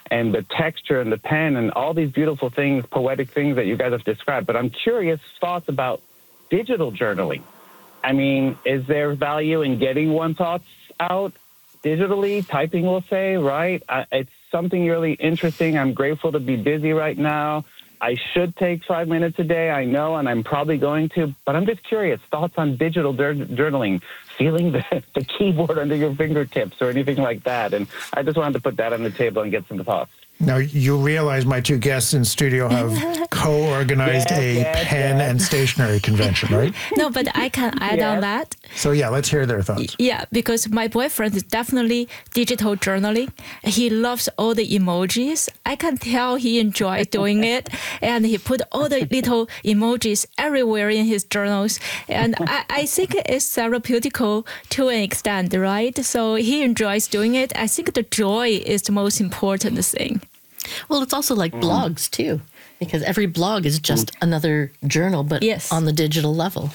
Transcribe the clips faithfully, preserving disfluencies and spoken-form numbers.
and the texture and the pen and all these beautiful things, poetic things that you guys have described. But I'm curious thoughts about digital journaling. I mean, is there value in getting one's thoughts out digitally, typing, we'll say, right? I, it's something really interesting. I'm grateful to be busy right now. I should take five minutes a day, I know, and I'm probably going to, but I'm just curious, thoughts on digital dur- journaling, feeling the, the keyboard under your fingertips or anything like that. And I just wanted to put that on the table and get some thoughts. Now, you realize my two guests in studio have co-organized Yes, a yes, pen yes. and stationery convention, right? No, but I can add Yes. on that. So, yeah, let's hear their thoughts. Yeah, because my boyfriend is definitely digital journaling. He loves all the emojis. I can tell he enjoys doing it. And he put all the little emojis everywhere in his journals. And I, I think it's therapeutical to an extent, right? So he enjoys doing it. I think the joy is the most important thing. Well, it's also like mm. blogs, too, because every blog is just mm. another journal, but yes. on the digital level.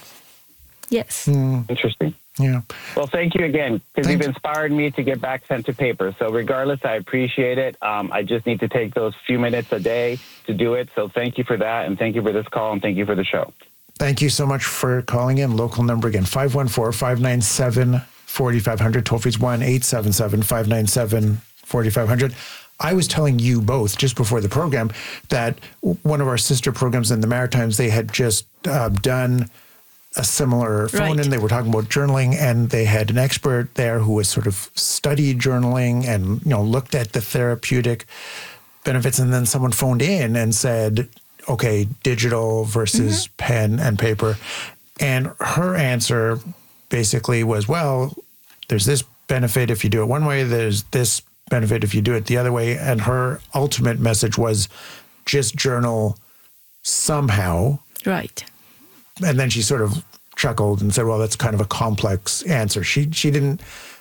Yes. Mm. Interesting. Yeah. Well, thank you again, because you've inspired me to get back pen to paper. So regardless, I appreciate it. Um, I just need to take those few minutes a day to do it. So thank you for that, and thank you for this call, and thank you for the show. Thank you so much for calling in. Local number again, five one four, five nine seven, four five zero zero. Toll free is one eight seven seven, five nine seven, four five zero zero. I was telling you both just before the program that one of our sister programs in the Maritimes, they had just uh, done a similar phone-in. Right. They were talking about journaling, and they had an expert there who was sort of studied journaling and, you know, looked at the therapeutic benefits. And then someone phoned in and said, okay, digital versus mm-hmm. pen and paper. And her answer basically was, well, there's this benefit if you do it one way, there's this benefit if you do it the other way. And her ultimate message was just journal somehow. Right. And then she sort of chuckled and said, well, that's kind of a complex answer. She she didn't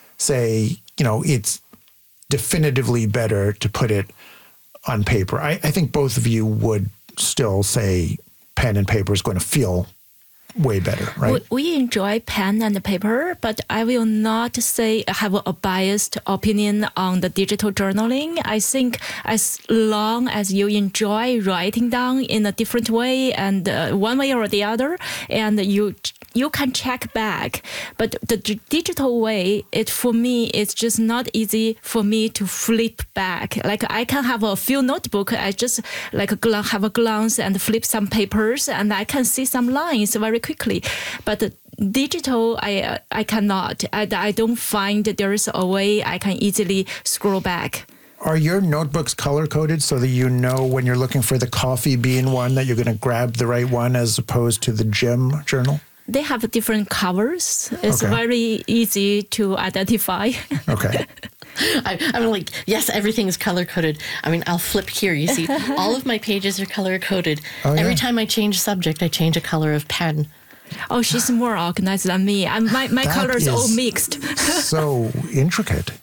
say, you know, it's definitively better to put it on paper. I, I think both of you would still say pen and paper is going to feel way better, right? We, we enjoy pen and paper, but I will not say have a biased opinion on the digital journaling. I think as long as you enjoy writing down in a different way and uh, one way or the other, and you you can check back. But the d- digital way, it for me, it's just not easy for me to flip back. Like I can have a few notebook, I just like gl- have a glance and flip some papers, and I can see some lines very quickly. But the digital, I uh, I cannot. I, I don't find there is a way I can easily scroll back. Are your notebooks color-coded so that you know when you're looking for the coffee bean one that you're going to grab the right one as opposed to the gym journal? They have different covers. It's Okay. very easy to identify. Okay. I, I'm like, yes, everything is color-coded. I mean, I'll flip here. You see, all of my pages are color-coded. Oh, yeah. Every time I change subject, I change a color of pen. Oh, she's more organized than me. I'm, my my That colors is all mixed. So intricate.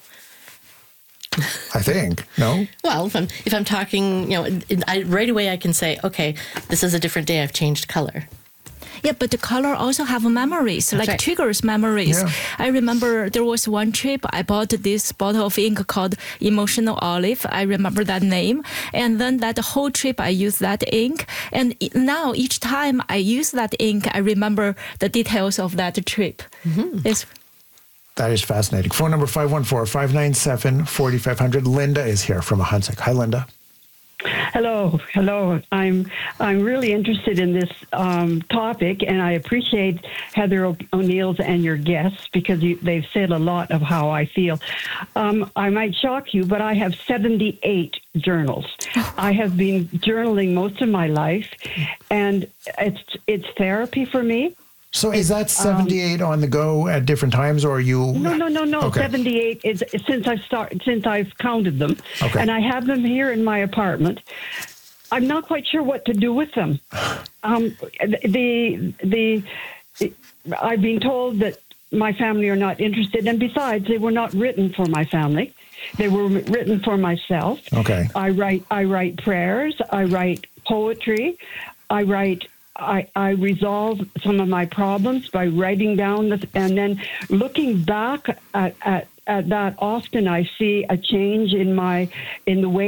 I think, no? Well, if I'm if I'm talking, you know, I, right away I can say, okay, this is a different day. I've changed color. Yeah, but the color also have memories, like right. triggers memories. Yeah. I remember there was one trip I bought this bottle of ink called Emotional Olive. I remember that name. And then that whole trip I used that ink. And it- now each time I use that ink, I remember the details of that trip. Mm-hmm. It's That is fascinating. Phone number five one four, five nine seven, four five zero zero. Linda is here from Ahuntsic. Hi, Linda. Hello, hello. I'm I'm really interested in this um, topic, and I appreciate Heather o- O'Neill's and your guests because you, they've said a lot of how I feel. Um, I might shock you, but I have seventy-eight journals. I have been journaling most of my life, and it's it's therapy for me. So is that seventy-eight um, on the go at different times, or are you? No, no, no, no. Okay. seventy-eight is since I've started, since I've counted them, Okay. and I have them here in my apartment. I'm not quite sure what to do with them. Um, the the I've been told that my family are not interested, and besides, they were not written for my family. They were written for myself. Okay. I write I write prayers. I write poetry. I write. I, I resolve some of my problems by writing down the, and then looking back at, at, at that often I see a change in my in the way